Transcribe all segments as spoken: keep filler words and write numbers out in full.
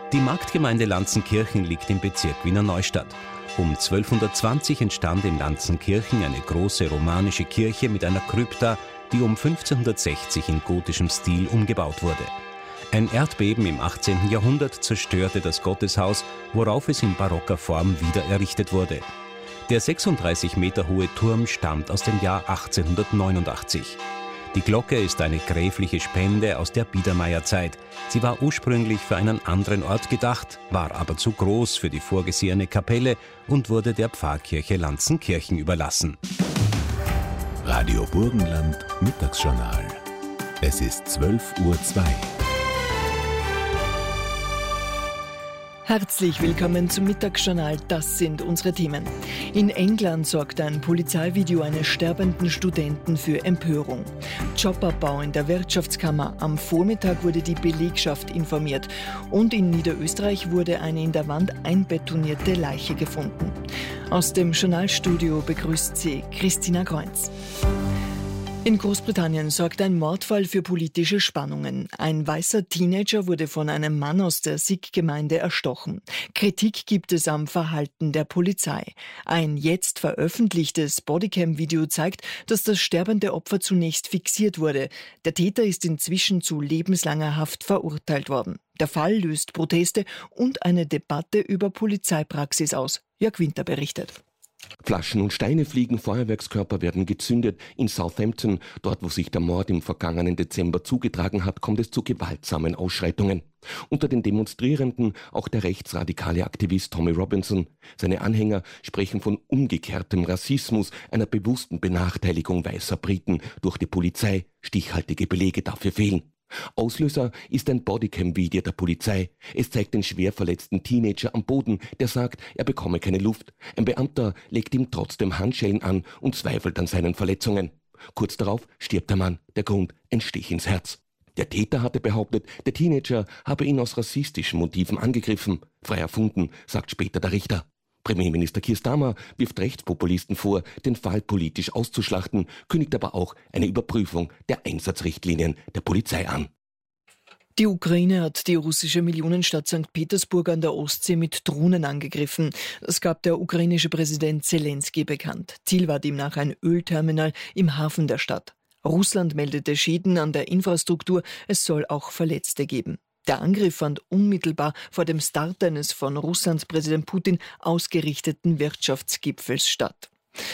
Die Marktgemeinde Lanzenkirchen liegt im Bezirk Wiener Neustadt. Um zwölfhundertzwanzig entstand in Lanzenkirchen eine große romanische Kirche mit einer Krypta, die um fünfzehnhundertsechzig in gotischem Stil umgebaut wurde. Ein Erdbeben im achtzehnten Jahrhundert zerstörte das Gotteshaus, worauf es in barocker Form wieder errichtet wurde. Der sechsunddreißig Meter hohe Turm stammt aus dem Jahr achtzehnhundertneunundachtzig. Die Glocke ist eine gräfliche Spende aus der Biedermeierzeit. Sie war ursprünglich für einen anderen Ort gedacht, war aber zu groß für die vorgesehene Kapelle und wurde der Pfarrkirche Lanzenkirchen überlassen. Radio Burgenland Mittagsjournal. Es ist zwölf Uhr zwei. Herzlich willkommen zum Mittagsjournal. Das sind unsere Themen. In England sorgt ein Polizeivideo eines sterbenden Studenten für Empörung. Jobabbau in der Wirtschaftskammer. Am Vormittag wurde die Belegschaft informiert. Und in Niederösterreich wurde eine in der Wand einbetonierte Leiche gefunden. Aus dem Journalstudio begrüßt sie Christina Kreunz. In Großbritannien sorgt ein Mordfall für politische Spannungen. Ein weißer Teenager wurde von einem Mann aus der Sikh-Gemeinde erstochen. Kritik gibt es am Verhalten der Polizei. Ein jetzt veröffentlichtes Bodycam-Video zeigt, dass das sterbende Opfer zunächst fixiert wurde. Der Täter ist inzwischen zu lebenslanger Haft verurteilt worden. Der Fall löst Proteste und eine Debatte über Polizeipraxis aus. Jörg Winter berichtet. Flaschen und Steine fliegen, Feuerwerkskörper werden gezündet. In Southampton, dort wo sich der Mord im vergangenen Dezember zugetragen hat, kommt es zu gewaltsamen Ausschreitungen. Unter den Demonstrierenden auch der rechtsradikale Aktivist Tommy Robinson. Seine Anhänger sprechen von umgekehrtem Rassismus, einer bewussten Benachteiligung weißer Briten durch die Polizei. Stichhaltige Belege dafür fehlen. Auslöser ist ein Bodycam-Video der Polizei. Es zeigt den schwer verletzten Teenager am Boden, der sagt, er bekomme keine Luft. Ein Beamter legt ihm trotzdem Handschellen an und zweifelt an seinen Verletzungen. Kurz darauf stirbt der Mann. Der Grund: ein Stich ins Herz. Der Täter hatte behauptet, der Teenager habe ihn aus rassistischen Motiven angegriffen. Frei erfunden, sagt später der Richter. Premierminister Keir Starmer wirft Rechtspopulisten vor, den Fall politisch auszuschlachten, kündigt aber auch eine Überprüfung der Einsatzrichtlinien der Polizei an. Die Ukraine hat die russische Millionenstadt Sankt Petersburg an der Ostsee mit Drohnen angegriffen. Das gab der ukrainische Präsident Zelensky bekannt. Ziel war demnach ein Ölterminal im Hafen der Stadt. Russland meldete Schäden an der Infrastruktur, es soll auch Verletzte geben. Der Angriff fand unmittelbar vor dem Start eines von Russlands Präsident Putin ausgerichteten Wirtschaftsgipfels statt.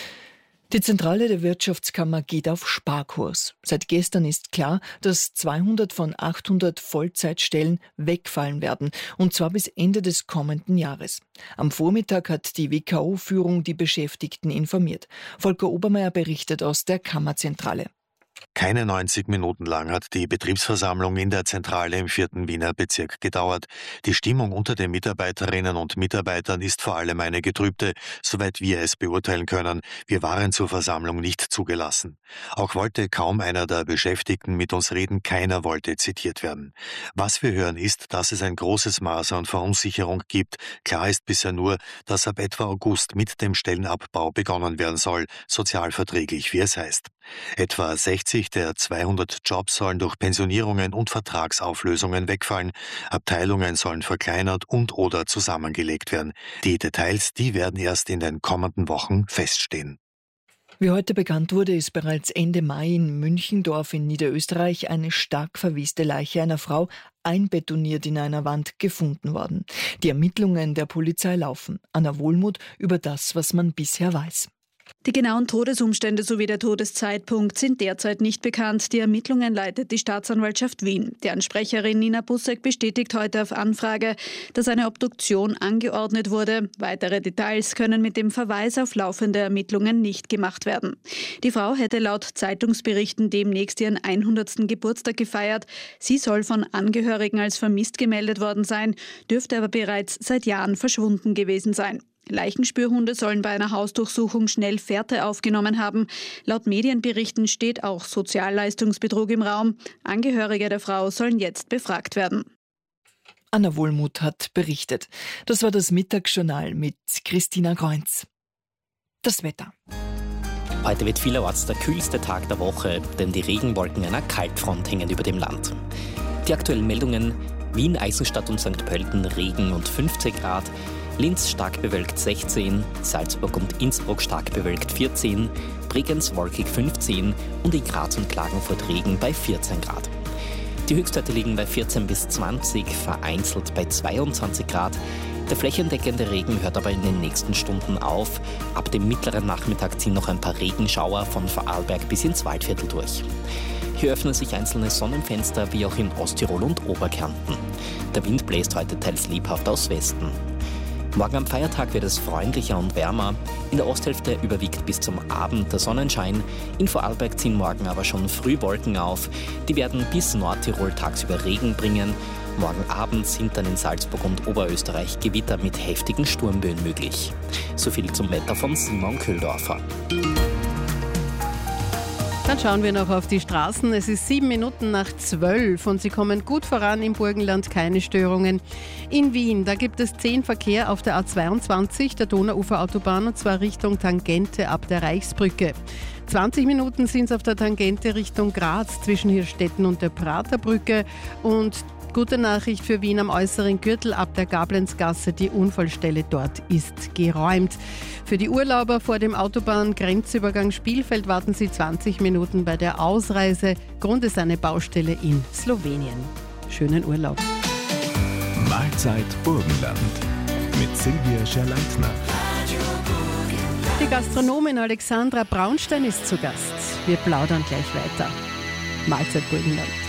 Die Zentrale der Wirtschaftskammer geht auf Sparkurs. Seit gestern ist klar, dass zweihundert von achthundert Vollzeitstellen wegfallen werden, und zwar bis Ende des kommenden Jahres. Am Vormittag hat die W K O-Führung die Beschäftigten informiert. Volker Obermeier berichtet aus der Kammerzentrale. Keine neunzig Minuten lang hat die Betriebsversammlung in der Zentrale im vierten Wiener Bezirk gedauert. Die Stimmung unter den Mitarbeiterinnen und Mitarbeitern ist vor allem eine getrübte, soweit wir es beurteilen können. Wir waren zur Versammlung nicht zugelassen. Auch wollte kaum einer der Beschäftigten mit uns reden, keiner wollte zitiert werden. Was wir hören ist, dass es ein großes Maß an Verunsicherung gibt. Klar ist bisher nur, dass ab etwa August mit dem Stellenabbau begonnen werden soll, sozialverträglich, wie es heißt. Etwa sechzig der zweihundert Jobs sollen durch Pensionierungen und Vertragsauflösungen wegfallen. Abteilungen sollen verkleinert und oder zusammengelegt werden. Die Details, die werden erst in den kommenden Wochen feststehen. Wie heute bekannt wurde, ist bereits Ende Mai in Münchendorf in Niederösterreich eine stark verweste Leiche einer Frau einbetoniert in einer Wand gefunden worden. Die Ermittlungen der Polizei laufen. Anna Wohlmuth über das, was man bisher weiß. Die genauen Todesumstände sowie der Todeszeitpunkt sind derzeit nicht bekannt. Die Ermittlungen leitet die Staatsanwaltschaft Wien. Deren Sprecherin Nina Bussek bestätigt heute auf Anfrage, dass eine Obduktion angeordnet wurde. Weitere Details können mit dem Verweis auf laufende Ermittlungen nicht gemacht werden. Die Frau hätte laut Zeitungsberichten demnächst ihren hundertsten Geburtstag gefeiert. Sie soll von Angehörigen als vermisst gemeldet worden sein, dürfte aber bereits seit Jahren verschwunden gewesen sein. Leichenspürhunde sollen bei einer Hausdurchsuchung schnell Fährte aufgenommen haben. Laut Medienberichten steht auch Sozialleistungsbetrug im Raum. Angehörige der Frau sollen jetzt befragt werden. Anna Wohlmuth hat berichtet. Das war das Mittagsjournal mit Christina Kreunz. Das Wetter. Heute wird vielerorts der kühlste Tag der Woche, denn die Regenwolken einer Kaltfront hängen über dem Land. Die aktuellen Meldungen: Wien, Eisenstadt und Sankt Pölten Regen und fünfzehn Grad. Linz stark bewölkt sechzehn, Salzburg und Innsbruck stark bewölkt vierzehn, Bregenz wolkig fünfzehn und in Graz und Klagenfurt Regen bei vierzehn Grad. Die Höchstwerte liegen bei vierzehn bis zwanzig, vereinzelt bei zweiundzwanzig Grad. Der flächendeckende Regen hört aber in den nächsten Stunden auf. Ab dem mittleren Nachmittag ziehen noch ein paar Regenschauer von Vorarlberg bis ins Waldviertel durch. Hier öffnen sich einzelne Sonnenfenster, wie auch in Osttirol und Oberkärnten. Der Wind bläst heute teils lebhaft aus Westen. Morgen am Feiertag wird es freundlicher und wärmer. In der Osthälfte überwiegt bis zum Abend der Sonnenschein. In Vorarlberg ziehen morgen aber schon früh Wolken auf. Die werden bis Nordtirol tagsüber Regen bringen. Morgen Abend sind dann in Salzburg und Oberösterreich Gewitter mit heftigen Sturmböen möglich. So viel zum Wetter von Simon Köhldorfer. Dann schauen wir noch auf die Straßen. Es ist sieben Minuten nach zwölf und sie kommen gut voran im Burgenland, keine Störungen. In Wien, da gibt es zehn Verkehr auf der A zweiundzwanzig, der Donauuferautobahn, und zwar Richtung Tangente ab der Reichsbrücke. zwanzig Minuten sind es auf der Tangente Richtung Graz zwischen Hirstetten und der Praterbrücke. Und gute Nachricht für Wien am äußeren Gürtel ab der Gablenzgasse, die Unfallstelle dort ist geräumt. Für die Urlauber vor dem Autobahn-Grenzübergang Spielfeld warten sie zwanzig Minuten bei der Ausreise. Grund ist eine Baustelle in Slowenien. Schönen Urlaub. Mahlzeit Burgenland mit Silvia Scherleitner. Die Gastronomin Alexandra Braunstein ist zu Gast. Wir plaudern gleich weiter. Mahlzeit Burgenland.